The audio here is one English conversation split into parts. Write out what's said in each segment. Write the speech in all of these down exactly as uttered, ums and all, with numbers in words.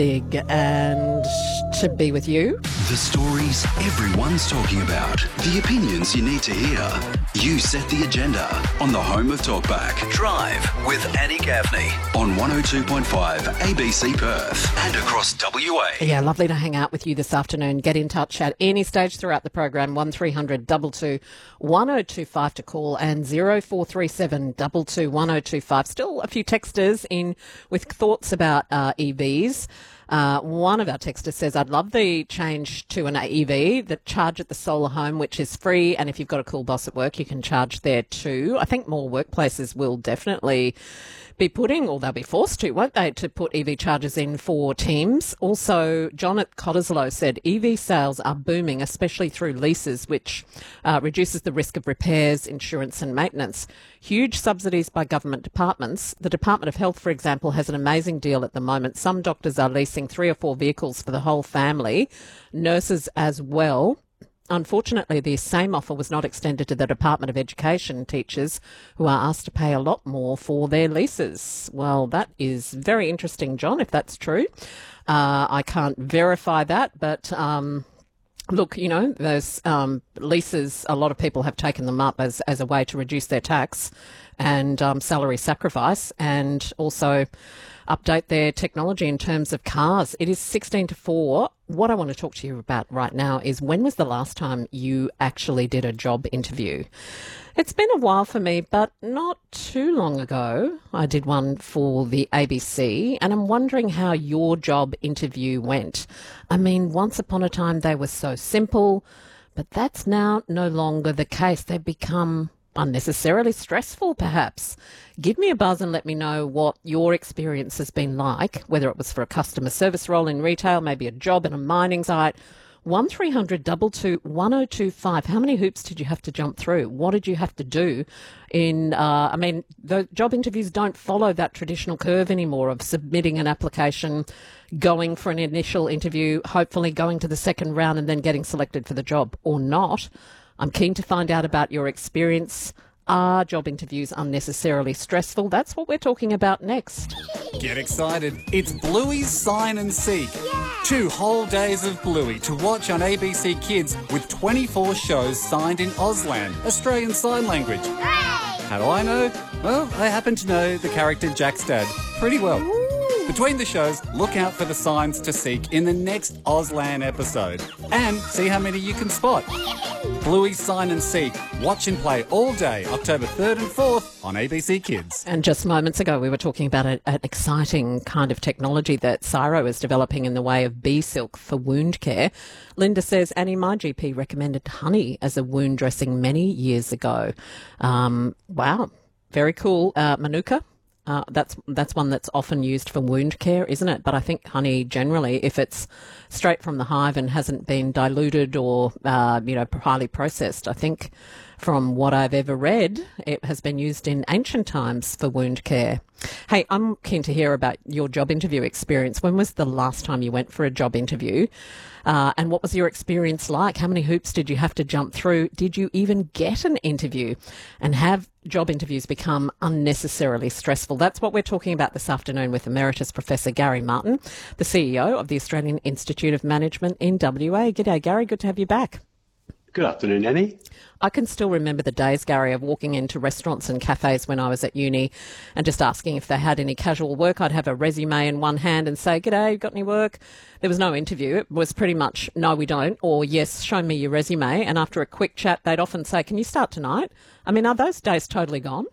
Big and to be with you. The stories everyone's talking about. The opinions you need to hear. You set the agenda on the home of Talkback. Drive with Annie Gaffney on one oh two point five A B C Perth and across W A. Yeah, lovely to hang out with you this afternoon. Get in touch at any stage throughout the program. one three hundred two two one oh two five to call and zero four three seven two two one oh two five. Still a few texters in with thoughts about uh, E Vs. Uh, one of our texters says, I'd love the change to an E V, the charge at the solar home, which is free. And if you've got a cool boss at work, you can charge there too. I think more workplaces will definitely be putting, or they'll be forced to, won't they, to put E V chargers in for teams. Also, John at Cottesloe said E V sales are booming, especially through leases, which uh, reduces the risk of repairs, insurance and maintenance. Huge subsidies by government departments. The Department of Health, for example, has an amazing deal at the moment. Some doctors are leasing three or four vehicles for the whole family, nurses as well. Unfortunately, the same offer was not extended to the Department of Education teachers, who are asked to pay a lot more for their leases. Well, that is very interesting, John, if that's true. Uh, I can't verify that, but um, look, you know, those um, leases, a lot of people have taken them up as, as a way to reduce their tax and um, salary sacrifice, and also update their technology in terms of cars. It is sixteen to four. What I want to talk to you about right now is, when was the last time you actually did a job interview? It's been a while for me, but not too long ago. I did one for the A B C, and I'm wondering how your job interview went. I mean, once upon a time they were so simple, but that's now no longer the case. They've become unnecessarily stressful, perhaps. Give me a buzz and let me know what your experience has been like, whether it was for a customer service role in retail, maybe a job in a mining site. one three hundred two two one oh two five. How many hoops did you have to jump through? What did you have to do in, uh, I mean, the job interviews don't follow that traditional curve anymore of submitting an application, going for an initial interview, hopefully going to the second round and then getting selected for the job or not. I'm keen to find out about your experience. Are job interviews unnecessarily stressful? That's what we're talking about next. Get excited. It's Bluey's Sign and Seek. Yeah. Two whole days of Bluey to watch on A B C Kids with twenty-four shows signed in Auslan, Australian Sign Language. Hooray! How do I know? Well, I happen to know the character Jack's dad pretty well. Ooh. Between the shows, look out for the signs to seek in the next Auslan episode and see how many you can spot. Bluey's Sign and Seek. Watch and play all day, October third and fourth on A B C Kids. And just moments ago, we were talking about a, an exciting kind of technology that Ciro is developing in the way of bee silk for wound care. Linda says, Annie, my G P recommended honey as a wound dressing many years ago. Um, wow, very cool. Uh, Manuka. Uh, that's that's one that's often used for wound care, isn't it? But I think honey generally, if it's straight from the hive and hasn't been diluted or, uh, you know, highly processed, I think from what I've ever read, it has been used in ancient times for wound care. Hey, I'm keen to hear about your job interview experience. When was the last time you went for a job interview? Uh, and what was your experience like? How many hoops did you have to jump through? Did you even get an interview? And have job interviews become unnecessarily stressful? That's what we're talking about this afternoon with Emeritus Professor Gary Martin, the C E O of the Australian Institute of Management in W A. G'day, Gary. Good to have you back. Good afternoon, Annie. I can still remember the days, Gary, of walking into restaurants and cafes when I was at uni and just asking if they had any casual work. I'd have a resume in one hand and say, G'day, got any work? There was no interview. It was pretty much, no, we don't, or yes, show me your resume. And after a quick chat, they'd often say, can you start tonight? I mean, are those days totally gone?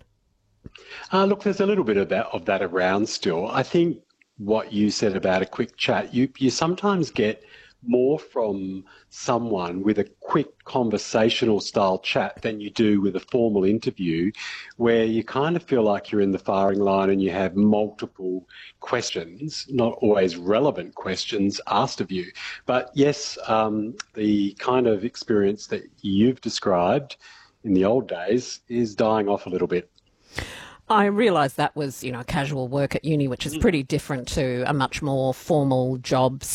Uh, look, there's a little bit of that, of that around still. I think what you said about a quick chat, you, you sometimes get more from someone with a quick conversational style chat than you do with a formal interview, where you kind of feel like you're in the firing line and you have multiple questions, not always relevant questions asked of you. But yes, um, the kind of experience that you've described in the old days is dying off a little bit. I realise that was, you know, casual work at uni, which is pretty different to a much more formal job